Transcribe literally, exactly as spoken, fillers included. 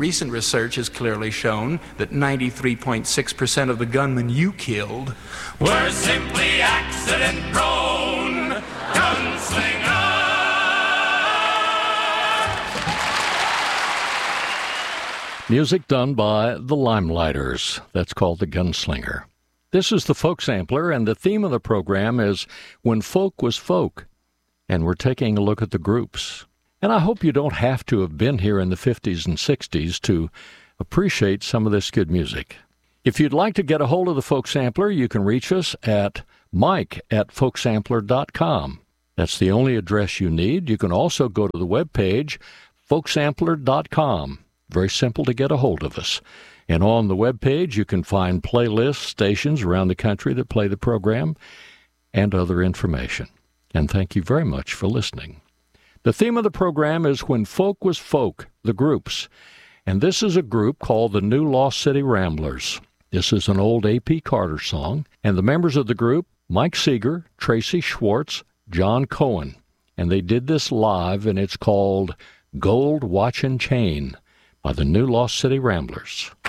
Recent research has clearly shown that ninety-three point six percent of the gunmen you killed were simply accident-prone gunslingers. Music done by the Limelighters. That's called The Gunslinger. This is the Folk Sampler, and the theme of the program is When Folk Was Folk. And we're taking a look at the groups. And I hope you don't have to have been here in the fifties and sixties to appreciate some of this good music. If you'd like to get a hold of the Folk Sampler, you can reach us at mike at folksampler dot com. That's the only address you need. You can also go to the webpage, folksampler dot com. Very simple to get a hold of us. And on the webpage, you can find playlists, stations around the country that play the program, and other information. And thank you very much for listening. The theme of the program is When Folk Was Folk, the groups. And this is a group called the New Lost City Ramblers. This is an old A P Carter song. And the members of the group, Mike Seeger, Tracy Schwartz, John Cohen. And they did this live, and it's called Gold Watch and Chain by the New Lost City Ramblers.